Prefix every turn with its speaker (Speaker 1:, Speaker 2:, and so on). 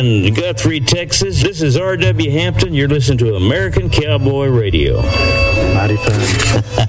Speaker 1: in Guthrie, Texas. This is R.W. Hampton. You're listening to American Cowboy Radio.
Speaker 2: Mighty fun.